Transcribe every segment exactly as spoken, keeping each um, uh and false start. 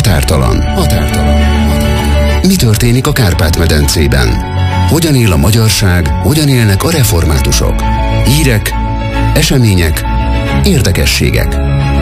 Határtalan. Határtalan. Mi történik a Kárpát-medencében? Hogyan él a magyarság, hogyan élnek a reformátusok? Hírek, események, érdekességek.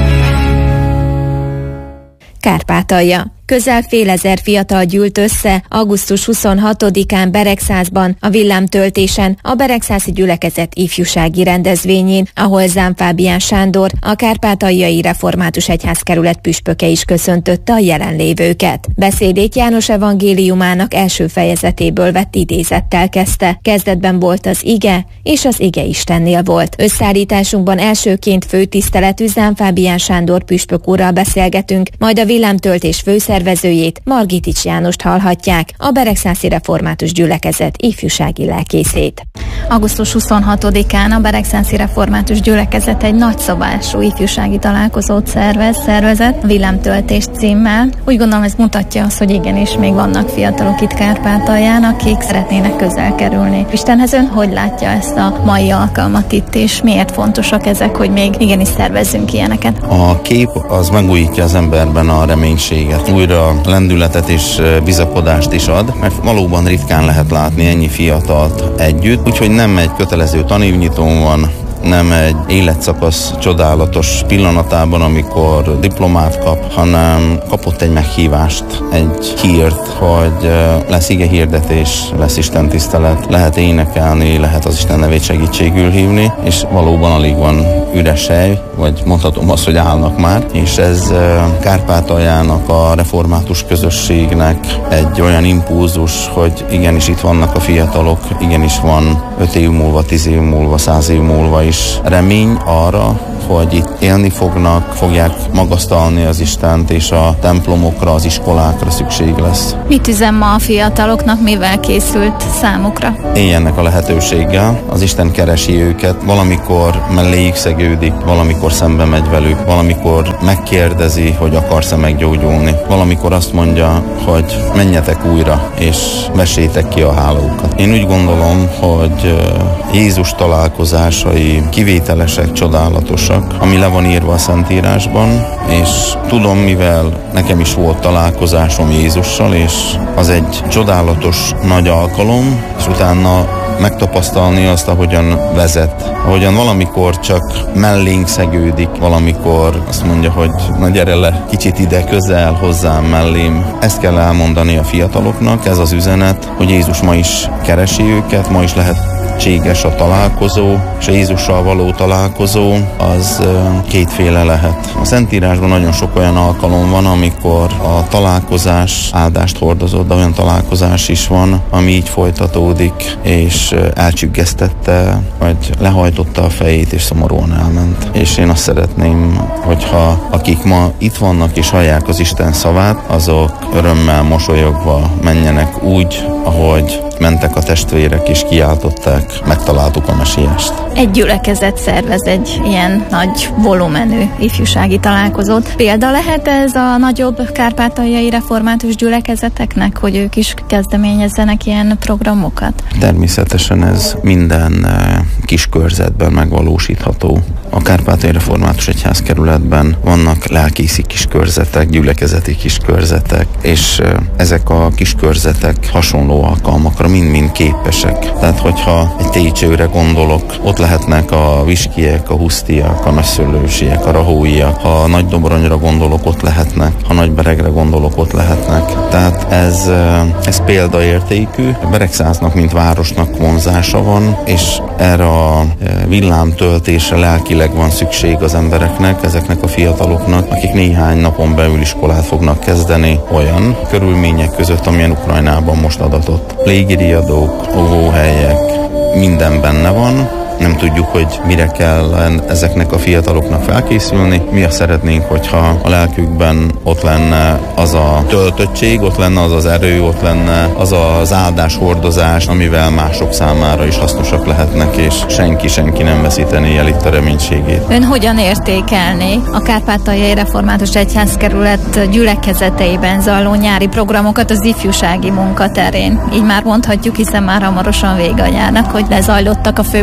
Kárpátalja. Közel fél ezer fiatal gyűlt össze augusztus huszonhatodikán Beregszászban, a villámtöltésen, a beregszászi gyülekezet ifjúsági rendezvényén, ahol Zám Fábián Sándor, a Kárpátaljai Református Egyházkerület püspöke is köszöntötte a jelenlévőket. Beszédét János evangéliumának első fejezetéből vett idézettel kezdte. Kezdetben volt az ige, és az ige Istennél volt. Összeállításunkban elsőként főtiszteletű Zám Fábián Sándor püspök úrral beszélgetünk, majd a villámtöltés főszervezőjét, Margitics Jánost hallhatják, a Beregszászi Református Gyülekezet ifjúsági lelkészét. augusztus huszonhatodikán a Beregszászi Református Gyülekezet egy nagyszabású ifjúsági találkozót szervez, szervezett, villámtöltés címmel. Úgy gondolom, ez mutatja azt, hogy igenis még vannak fiatalok itt Kárpátalján, akik szeretnének közel kerülni Istenhez. Ön hogy látja ezt a mai alkalmat itt, és miért fontosak ezek, hogy még igenis szervezzünk ilyeneket? A kép az megújítja az emberben a reménységet, újra lendületet és bizakodást is ad, mert valóban ritkán lehet látni ennyi fiatalt együtt, úgyhogy nem egy kötelező tanévnyitón van, nem egy életszakasz csodálatos pillanatában, amikor diplomát kap, hanem kapott egy meghívást, egy hírt, hogy lesz ige hirdetés, lesz Isten tisztelet, lehet énekelni, lehet az Isten nevét segítségül hívni, és valóban alig van üres hely, vagy mondhatom azt, hogy állnak már, és ez Kárpátaljának, a református közösségnek egy olyan impulzus, hogy igenis itt vannak a fiatalok, igenis van öt év múlva, tíz év múlva, száz év múlva is remény arra, hogy itt élni fognak, fogják magasztalni az Istent, és a templomokra, az iskolákra szükség lesz. Mit üzen ma a fiataloknak, mivel készült számukra? Éljenek a lehetőséggel, az Isten keresi őket, valamikor melléjük szegődik, valamikor szembe megy velük, valamikor megkérdezi, hogy akarsz-e meggyógyulni, valamikor azt mondja, hogy menjetek újra, és vesétek ki a hálókat. Én úgy gondolom, hogy Jézus találkozásai kivételesek, csodálatosak, ami le van írva a Szentírásban, és tudom, mivel nekem is volt találkozásom Jézussal, és az egy csodálatos nagy alkalom, és utána megtapasztalni azt, ahogyan vezet, ahogyan valamikor csak mellénk szegődik, valamikor azt mondja, hogy na gyere le, kicsit ide, közel, hozzám, mellém. Ezt kell elmondani a fiataloknak, ez az üzenet, hogy Jézus ma is keresi őket, ma is lehet lehetséges a találkozó, és a Jézussal való találkozó az kétféle lehet. A Szentírásban nagyon sok olyan alkalom van, amikor a találkozás áldást hordozott, de olyan találkozás is van, ami így folytatódik, és elcsüggesztette, vagy lehajtotta a fejét, és szomorúan elment. És én azt szeretném, hogyha akik ma itt vannak és hallják az Isten szavát, azok örömmel, mosolyogva menjenek úgy, ahogy mentek a testvérek és kiáltották, megtaláltuk a Mesiást. Egy gyülekezet szervez egy ilyen nagy volumenű ifjúsági találkozót. Példa lehet ez a nagyobb kárpátaljai református gyülekezeteknek, hogy ők is kezdeményezzenek ilyen programokat? Természetesen ez minden kis körzetben megvalósítható. A Kárpátaljai Református Egyházkerületben vannak lelkészi kis körzetek, gyülekezeti kis körzetek, és ezek a kis körzetek hasonló alkalmakra mind-mind képesek. Tehát, hogyha egy Técsőre gondolok, ott lehetnek a viskiek, a husztiak, a nagyszőlősiek, a rahóiak. Ha Nagydobronyra gondolok, ott lehetnek. Ha Nagyberegre gondolok, ott lehetnek. Tehát ez, ez példaértékű. Beregszáznak, mint városnak vonzása van, és erre a villámtöltésre lelkileg van szükség az embereknek, ezeknek a fiataloknak, akik néhány napon belül iskolát fognak kezdeni olyan körülmények között, amilyen Ukrajnában most adatott. Légiriadók, óvóhelyek, minden benne van. Nem tudjuk, hogy mire kell ezeknek a fiataloknak felkészülni. Mi azt szeretnénk, hogyha a lelkükben ott lenne az a töltöttség, ott lenne az az erő, ott lenne az az áldás hordozás, amivel mások számára is hasznosak lehetnek, és senki-senki nem veszítené el itt a reménységét. Ön hogyan értékelné a Kárpátaljai Református Egyházkerület gyülekezeteiben zajló nyári programokat az ifjúsági munka terén? Így már mondhatjuk, hiszen már hamarosan vége a nyárnak, hogy lezajlottak a fő programok.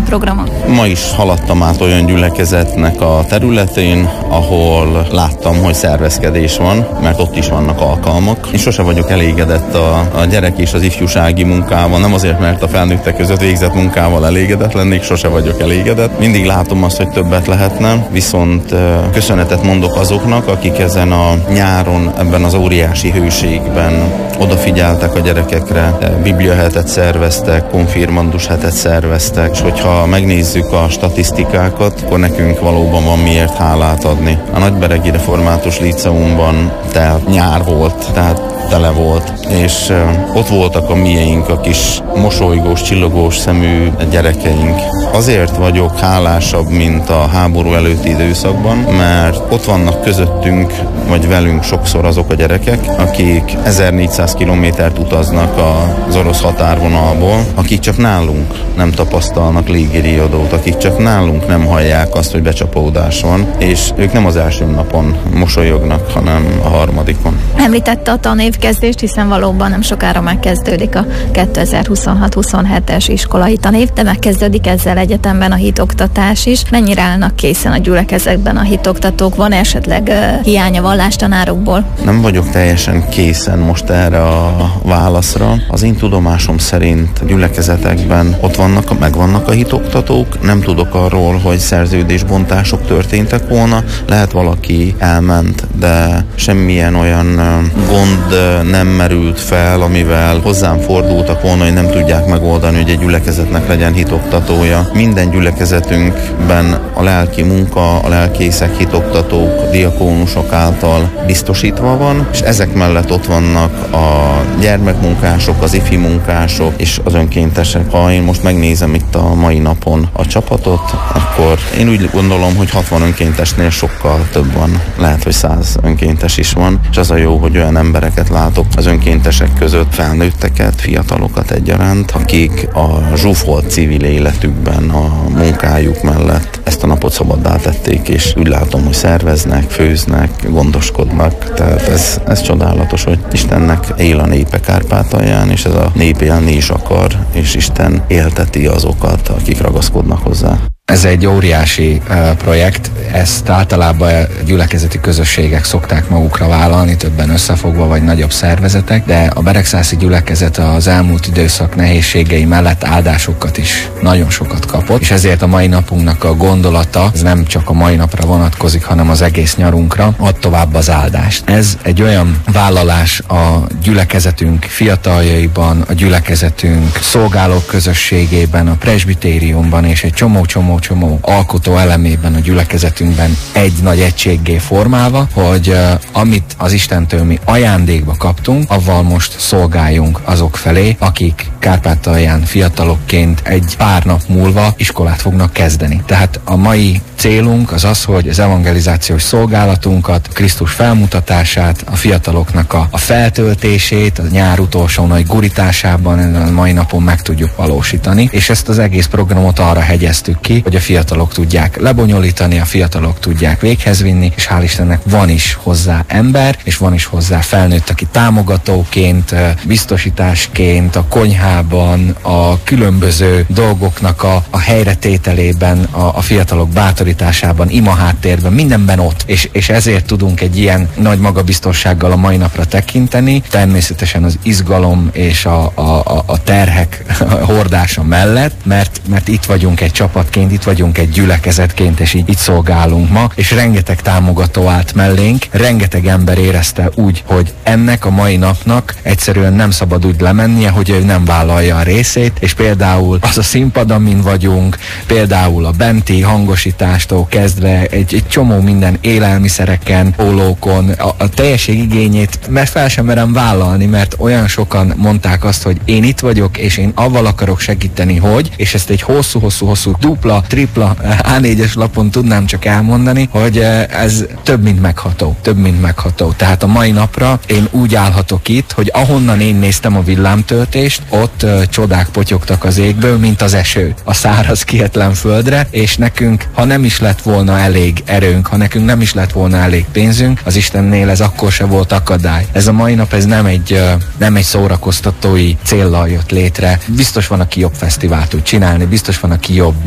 Ma is haladtam át olyan gyülekezetnek a területén, ahol láttam, hogy szervezkedés van, mert ott is vannak alkalmak. Én sose vagyok elégedett a, a gyerek és az ifjúsági munkával, nem azért, mert a felnőttek között végzett munkával elégedett lennék, sose vagyok elégedett. Mindig látom azt, hogy többet lehetne, viszont köszönetet mondok azoknak, akik ezen a nyáron, ebben az óriási hőségben odafigyeltek a gyerekekre, bibliahetet szerveztek, konfirmandus hetet szerveztek, és hogyha megnézzük a statisztikákat, akkor nekünk valóban van miért hálát adni. A Nagyberegi Református Líceumban telt nyár volt, tehát tele volt, és uh, ott voltak a mieink, a kis mosolygós, csillogós szemű gyerekeink. Azért vagyok hálásabb, mint a háború előtti időszakban, mert ott vannak közöttünk, vagy velünk sokszor azok a gyerekek, akik ezernégyszáz kilométert utaznak az orosz határvonalból, akik csak nálunk nem tapasztalnak légiriadót, akik csak nálunk nem hallják azt, hogy becsapódás van, és ők nem az első napon mosolyognak, hanem a harmadikon. Említette a tanévkezdést, hiszen valóban nem sokára megkezdődik a kétezer-huszonhat huszonhetes iskolai tanév, de megkezdődik ezzel egyetemben a hitoktatás is. Mennyire állnak készen a gyülekezetben a hitoktatók? Van esetleg uh, hiány a vallástanárokból? Nem vagyok teljesen készen most erre a válaszra. Az én tudomásom szerint a gyülekezetekben ott vannak, megvannak a hitoktatók. Nem tudok arról, hogy szerződésbontások történtek volna. Lehet valaki elment, de semmilyen olyan gond nem merült fel, amivel hozzám fordultak volna, hogy nem tudják megoldani, hogy egy gyülekezetnek legyen hitoktatója. Minden gyülekezetünkben a lelki munka, a lelkészek, hitoktatók, diakónusok által biztosítva van, és ezek mellett ott vannak a gyermekmunkások, az ifi munkások és az önkéntesek. Ha én most megnézem itt a mai napon a csapatot, akkor én úgy gondolom, hogy hatvan önkéntesnél sokkal több van. Lehet, hogy száz önkéntes is van, és az a jó, hogy olyan embereket látok az önkéntesek között, felnőtteket, fiatalokat egyaránt, akik a zsúfolt civil életükben, a munkájuk mellett ezt a napot szabaddá tették, és úgy látom, hogy szerveznek, főznek, gondoskodnak. Tehát ez, ez csodálatos, hogy Istennek él a népe Kárpátalján, és ez a nép élni is akar, és Isten élteti azokat, akik ragaszkodnak hozzá. Ez egy óriási uh, projekt, ezt általában gyülekezeti közösségek szokták magukra vállalni, többen összefogva, vagy nagyobb szervezetek, de a beregszászi gyülekezet az elmúlt időszak nehézségei mellett áldásokat is nagyon sokat kapott, és ezért a mai napunknak a gondolata, ez nem csak a mai napra vonatkozik, hanem az egész nyarunkra, ad tovább az áldást. Ez egy olyan vállalás a gyülekezetünk fiataljaiban, a gyülekezetünk szolgálók közösségében, a presbitériumban, és egy csomó-csomó csomó alkotó elemében a gyülekezetünkben egy nagy egységgé formálva, hogy uh, amit az Istentől mi ajándékba kaptunk, avval most szolgáljunk azok felé, akik Kárpátalján fiatalokként egy pár nap múlva iskolát fognak kezdeni. Tehát a mai célunk az az, hogy az evangelizációs szolgálatunkat, Krisztus felmutatását, a fiataloknak a, a feltöltését, a nyár utolsó nagy gurításában a mai napon meg tudjuk valósítani, és ezt az egész programot arra hegyeztük ki, hogy a fiatalok tudják lebonyolítani, a fiatalok tudják véghez vinni, és hál' Istennek van is hozzá ember, és van is hozzá felnőtt, aki támogatóként, biztosításként, a konyhában, a különböző dolgoknak a, a helyretételében, a, a fiatalok bátorításában, ima háttérben, mindenben ott, és, és ezért tudunk egy ilyen nagy magabiztossággal a mai napra tekinteni, természetesen az izgalom és a, a, a terhek hordása mellett, mert, mert itt vagyunk egy csapatként, itt vagyunk egy gyülekezetként, és így itt szolgálunk ma, és rengeteg támogató állt mellénk, rengeteg ember érezte úgy, hogy ennek a mai napnak egyszerűen nem szabad úgy lemennie, hogy ő nem vállalja a részét, és például az a színpad, amin vagyunk, például a benti hangosítástól kezdve egy, egy csomó minden élelmiszereken, pólókon, a, a teljesség igényét, mert fel sem merem vállalni, mert olyan sokan mondták azt, hogy én itt vagyok, és én avval akarok segíteni, hogy, és ezt egy hosszú-hosszú-hosszú dupla, tripla á négyes lapon tudnám csak elmondani, hogy ez több, mint megható. Több, mint megható. Tehát a mai napra én úgy állhatok itt, hogy ahonnan én néztem a villámtöltést, ott uh, csodák potyogtak az égből, mint az eső a száraz, kietlen földre, és nekünk, ha nem is lett volna elég erőnk, ha nekünk nem is lett volna elég pénzünk, az Istennél ez akkor se volt akadály. Ez a mai nap, ez nem egy, uh, nem egy szórakoztatói céllal jött létre. Biztos van, aki jobb fesztivált tud csinálni, biztos van, aki jobb mulatság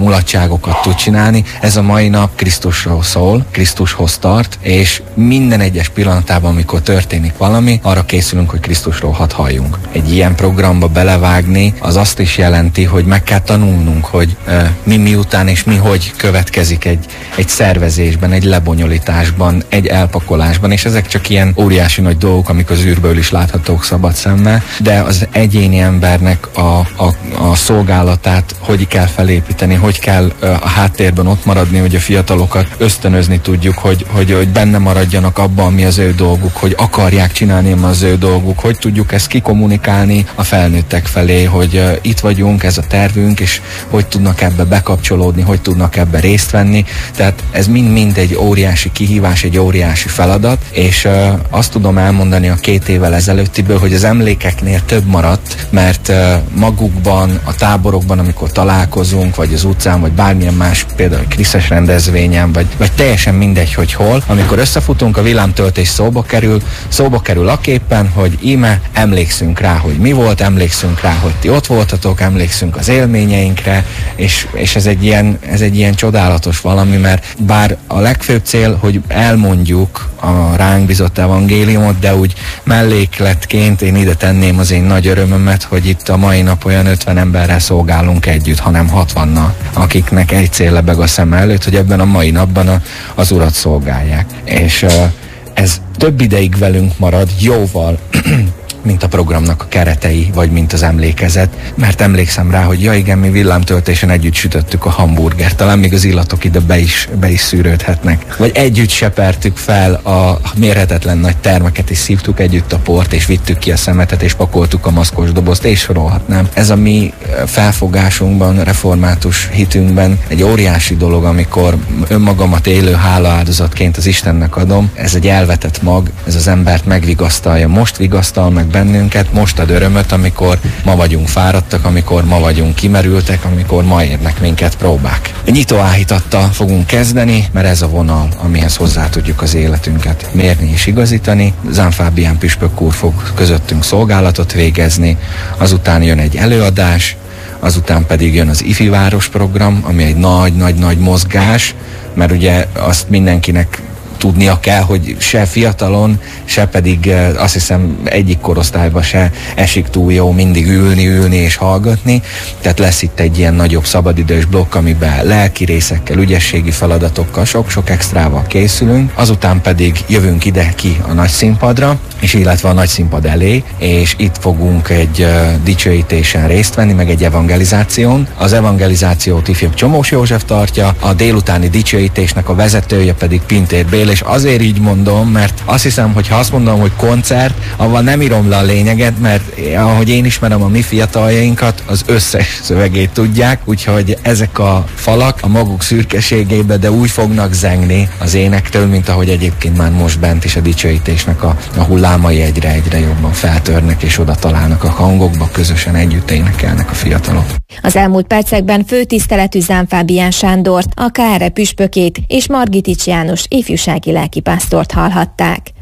újdonságokat tud csinálni. Ez a mai nap Krisztusról szól, Krisztushoz tart, és minden egyes pillanatában, amikor történik valami, arra készülünk, hogy Krisztusról hadd halljunk. Egy ilyen programba belevágni, az azt is jelenti, hogy meg kell tanulnunk, hogy uh, mi miután és mi hogy következik egy, egy szervezésben, egy lebonyolításban, egy elpakolásban, és ezek csak ilyen óriási nagy dolgok, amik az űrből is láthatók szabad szemmel, de az egyéni embernek a, a, a szolgálatát hogy kell felépíteni, hogy kell uh, a háttérben ott maradni, hogy a fiatalokat ösztönözni tudjuk, hogy, hogy, hogy benne maradjanak abban, ami az ő dolguk, hogy akarják csinálni az ő dolguk, hogy tudjuk ezt kikommunikálni a felnőttek felé, hogy uh, itt vagyunk, ez a tervünk, és hogy tudnak ebbe bekapcsolódni, hogy tudnak ebbe részt venni. Tehát ez mind-mind egy óriási kihívás, egy óriási feladat, és uh, azt tudom elmondani a két évvel ezelőttiből, hogy az emlékeknél több maradt, mert uh, magukban, a táborokban, amikor találkozunk, vagy az utcán, vagy bármilyen más, például Kriszes rendezvényen, vagy, vagy teljesen mindegy, hogy hol, amikor összefutunk, a villámtöltés szóba kerül, szóba kerül aképpen, hogy íme emlékszünk rá, hogy mi volt, emlékszünk rá, hogy ti ott voltatok, emlékszünk az élményeinkre, és, és ez, egy ilyen, ez egy ilyen csodálatos valami, mert bár a legfőbb cél, hogy elmondjuk a ránk bizott evangéliumot, de úgy mellékletként én ide tenném az én nagy örömömet, hogy itt a mai nap olyan ötven emberrel szolgálunk együtt, hanem hatvannal, akiknek egy cél lebeg a szem előtt, hogy ebben a mai napban a, az Urat szolgálják. És uh, ez több ideig velünk marad, jóval, mint a programnak a keretei, vagy mint az emlékezet, mert emlékszem rá, hogy ja igen, mi villámtöltésen együtt sütöttük a hamburgert, talán még az illatok ide be is, be is szűrődhetnek. Vagy együtt sepertük fel a mérhetetlen nagy termeket, és szívtuk együtt a port, és vittük ki a szemetet, és pakoltuk a maszkos dobozt, és sorolhatnám. Ez a mi felfogásunkban, református hitünkben egy óriási dolog, amikor önmagamat élő hálaáldozatként az Istennek adom. Ez egy elvetett mag, ez az embert megvigasztalja. Most vigasztal meg bennünket, most ad örömöt, amikor ma vagyunk fáradtak, amikor ma vagyunk kimerültek, amikor ma érnek minket próbák. Nyitó áhítattal fogunk kezdeni, mert ez a vonal, amihez hozzá tudjuk az életünket mérni és igazítani. Zán Fábián püspök úr fog közöttünk szolgálatot végezni, azután jön egy előadás, azután pedig jön az Ifi Város program, ami egy nagy-nagy-nagy mozgás, mert ugye azt mindenkinek tudnia kell, hogy se fiatalon, se pedig azt hiszem egyik korosztályban se esik túl jó mindig ülni, ülni és hallgatni. Tehát lesz itt egy ilyen nagyobb szabadidős blokk, amiben lelki részekkel, ügyességi feladatokkal, sok-sok extrával készülünk. Azután pedig jövünk ide ki a nagy színpadra, és illetve a nagy színpad elé, és itt fogunk egy uh, dicsőítésen részt venni, meg egy evangelizáción. Az evangelizációt ifjabb Csomós József tartja, a délutáni dicsőítésnek a vezetője pedig Pintér Béla, és azért így mondom, mert azt hiszem, hogy ha azt mondom, hogy koncert, avval nem írom le a lényeget, mert ahogy én ismerem a mi fiataljainkat, az összes szövegét tudják, úgyhogy ezek a falak a maguk szürkeségébe, de úgy fognak zengni az énektől, mint ahogy egyébként már most bent is a dicsőítésnek a, a hullámai egyre-egyre jobban feltörnek, és oda találnak a hangokba, közösen együtt énekelnek a fiatalok. Az elmúlt percekben főtiszteletű Zán Fábián Sándort, a ká er e püspökét és Margitics János ifjúsági lelkipásztort hallhatták.